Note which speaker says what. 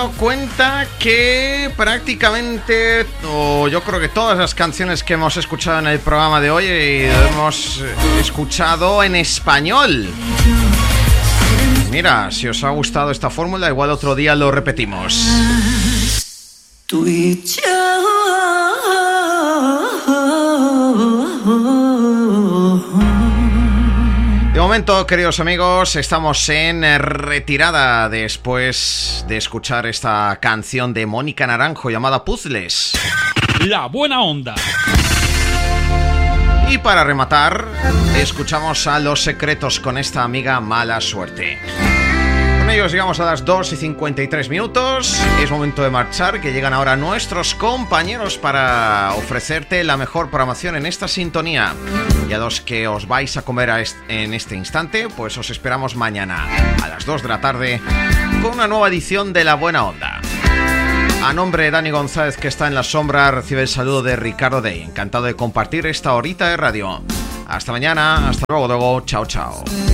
Speaker 1: dado cuenta que prácticamente, o yo creo que todas las canciones que hemos escuchado en el programa de hoy hemos escuchado en español. Mira, si os ha gustado esta fórmula, igual otro día lo repetimos.
Speaker 2: Tú y yo.
Speaker 1: De momento, queridos amigos, estamos en retirada después de escuchar esta canción de Mónica Naranjo llamada Puzzles.
Speaker 3: La buena onda.
Speaker 1: Y para rematar, escuchamos a Los Secretos con esta amiga Mala Suerte. Con ellos llegamos a las 2:53. Es momento de marchar, que llegan ahora nuestros compañeros para ofrecerte la mejor programación en esta sintonía. Y a los que os vais a comer en este instante, pues os esperamos mañana a las 2 de la tarde con una nueva edición de La Buena Onda. A nombre de Dani González, que está en la sombra, recibe el saludo de Ricardo Dey. Encantado de compartir esta horita de radio. Hasta mañana, hasta luego, chao, chao.